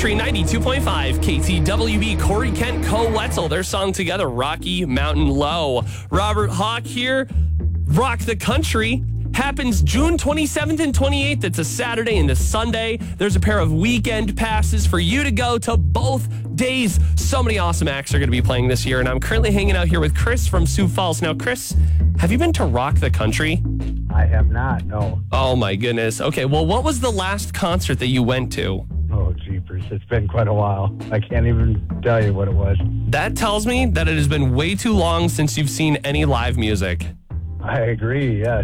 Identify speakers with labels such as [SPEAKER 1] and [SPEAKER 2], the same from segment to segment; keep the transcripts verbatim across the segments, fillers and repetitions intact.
[SPEAKER 1] Country ninety-two point five, K T W B, Corey Kent, Co Wetzel, their song together, Rocky Mountain Low. Robert Hawk here. Rock the Country happens June twenty-seventh and twenty-eighth. It's a Saturday and a Sunday. There's a pair of weekend passes for you to go to both days. So many awesome acts are going to be playing this year, and I'm currently hanging out here with Chris from Sioux Falls. Now, Chris, have you been to Rock the Country?
[SPEAKER 2] I have not, no.
[SPEAKER 1] Oh, my goodness. Okay, well, what was the last concert that you went to?
[SPEAKER 2] Oh, jeepers. It's been quite a while. I can't even tell you what it was.
[SPEAKER 1] That tells me that it has been way too long since you've seen any live music.
[SPEAKER 2] I agree, yes.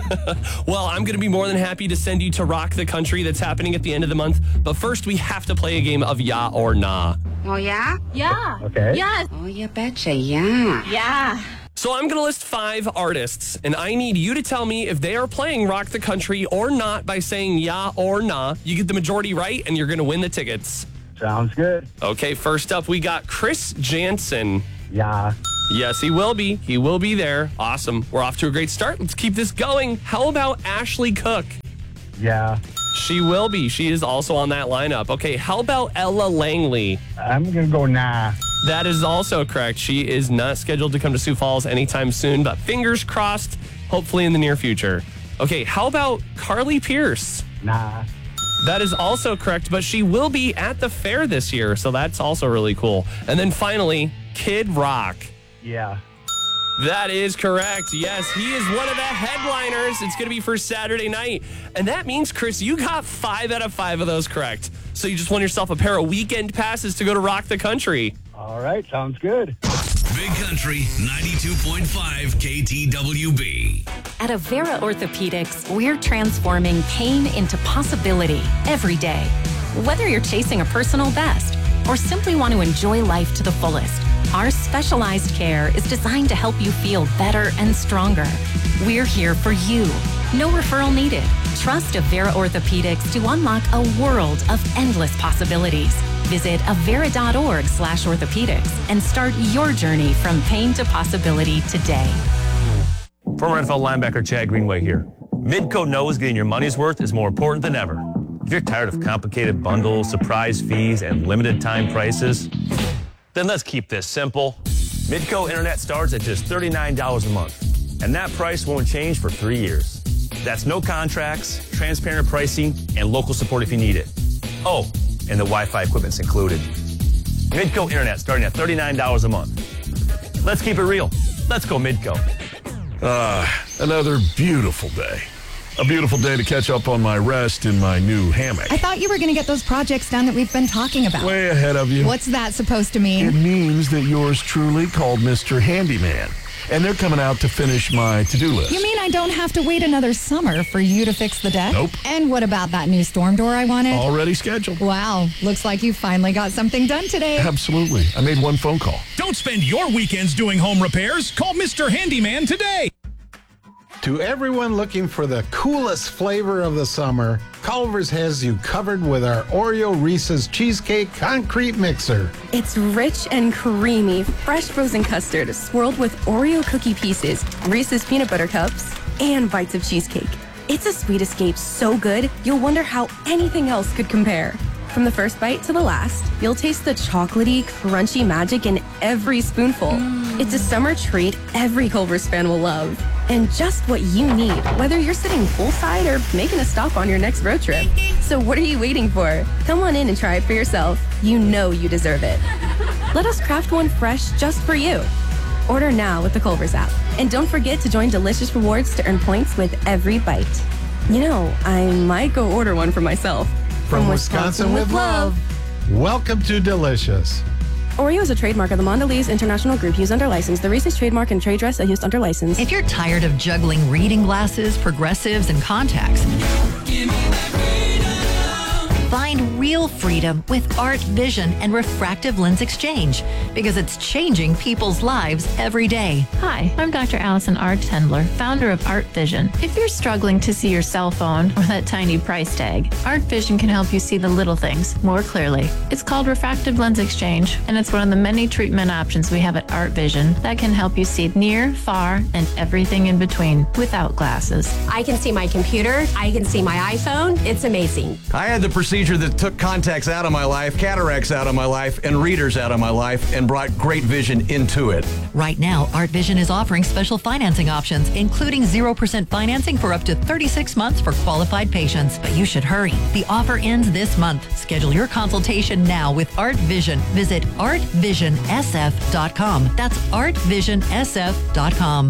[SPEAKER 1] Well, I'm going to be more than happy to send you to Rock the Country that's happening at the end of the month. But first, we have to play a game of Yeah or Nah.
[SPEAKER 3] Oh, yeah?
[SPEAKER 4] Yeah.
[SPEAKER 2] Okay.
[SPEAKER 4] Yes.
[SPEAKER 3] Oh, you betcha, yeah.
[SPEAKER 4] Yeah.
[SPEAKER 1] So I'm going to list five artists, and I need you to tell me if they are playing Rock the Country or not by saying yeah or nah. You get the majority right, and you're going to win the tickets.
[SPEAKER 2] Sounds good.
[SPEAKER 1] Okay, first up, we got Chris Jansen.
[SPEAKER 2] Yeah.
[SPEAKER 1] Yes, he will be. He will be there. Awesome. We're off to a great start. Let's keep this going. How about Ashley Cook?
[SPEAKER 2] Yeah.
[SPEAKER 1] She will be. She is also on that lineup. Okay, how about Ella Langley?
[SPEAKER 2] I'm going to go nah.
[SPEAKER 1] That is also correct. She is not scheduled to come to Sioux Falls anytime soon, but fingers crossed, hopefully in the near future. Okay, how about Carly Pierce?
[SPEAKER 2] Nah.
[SPEAKER 1] That is also correct, but she will be at the fair this year, so that's also really cool. And then finally, Kid Rock.
[SPEAKER 2] Yeah.
[SPEAKER 1] That is correct. Yes, he is one of the headliners. It's going to be for Saturday night. And that means, Chris, you got five out of five of those correct. So you just won yourself a pair of weekend passes to go to Rock the Country.
[SPEAKER 2] All right, sounds good.
[SPEAKER 5] Big Country ninety-two point five K T W B.
[SPEAKER 6] At Avera Orthopedics, we're transforming pain into possibility every day. Whether you're chasing a personal best or simply want to enjoy life to the fullest, our specialized care is designed to help you feel better and stronger. We're here for you. No referral needed. Trust Avera Orthopedics to unlock a world of endless possibilities. Visit avera.org slash orthopedics and start your journey from pain to possibility today.
[SPEAKER 7] Former N F L linebacker Chad Greenway here. Midco knows getting your money's worth is more important than ever. If you're tired of complicated bundles, surprise fees, and limited time prices, then let's keep this simple. Midco Internet starts at just thirty-nine dollars a month, and that price won't change for three years. That's no contracts, transparent pricing, and local support if you need it. Oh, and the Wi-Fi equipment's included. Midco Internet starting at thirty-nine dollars a month. Let's keep it real. Let's go Midco.
[SPEAKER 8] Ah, another beautiful day. A beautiful day to catch up on my rest in my new hammock.
[SPEAKER 9] I thought you were going to get those projects done that we've been talking about.
[SPEAKER 8] Way ahead of you.
[SPEAKER 9] What's that supposed to mean?
[SPEAKER 8] It means that yours truly called Mister Handyman. And they're coming out to finish my to-do list.
[SPEAKER 9] You mean I don't have to wait another summer for you to fix the deck?
[SPEAKER 8] Nope.
[SPEAKER 9] And what about that new storm door I wanted?
[SPEAKER 8] Already scheduled.
[SPEAKER 9] Wow. Looks like you finally got something done today.
[SPEAKER 8] Absolutely. I made one phone call.
[SPEAKER 10] Don't spend your weekends doing home repairs. Call Mister Handyman today.
[SPEAKER 11] To everyone looking for the coolest flavor of the summer, Culver's has you covered with our Oreo Reese's Cheesecake Concrete Mixer.
[SPEAKER 12] It's rich and creamy, fresh frozen custard swirled with Oreo cookie pieces, Reese's peanut butter cups, and bites of cheesecake. It's a sweet escape so good, you'll wonder how anything else could compare. From the first bite to the last, you'll taste the chocolatey, crunchy magic in every spoonful. Mm. It's a summer treat every Culver's fan will love. And just what you need, whether you're sitting poolside or making a stop on your next road trip. So what are you waiting for? Come on in and try it for yourself. You know you deserve it. Let us craft one fresh just for you. Order now with the Culver's app. And don't forget to join Delicious Rewards to earn points with every bite. You know, I might go order one for myself.
[SPEAKER 11] From, From Wisconsin, Wisconsin with love. Welcome to Delicious.
[SPEAKER 12] Oreo is a trademark of the Mondelez International Group used under license. The Reese's trademark and trade dress are used under license.
[SPEAKER 13] If you're tired of juggling reading glasses, progressives, and contacts, give me that freedom. Find real freedom with Art Vision and Refractive Lens Exchange, because it's changing people's lives every day.
[SPEAKER 4] Hi, I'm Doctor Allison R. Tendler, founder of Art Vision. If you're struggling to see your cell phone or that tiny price tag, Art Vision can help you see the little things more clearly. It's called Refractive Lens Exchange, and it's one of the many treatment options we have at Art Vision that can help you see near, far, and everything in between without glasses.
[SPEAKER 14] I can see my computer. I can see my iPhone. It's amazing.
[SPEAKER 15] I had the procedure that took
[SPEAKER 14] contacts out of my life, cataracts out of my life, and readers out of my life, and brought great vision into it.
[SPEAKER 13] Right now, Art Vision is offering special financing options, including zero percent financing for up to thirty-six months for qualified patients. But you should hurry. The offer ends this month. Schedule your consultation now with Art Vision. Visit art vision s f dot com. That's art vision s f dot com.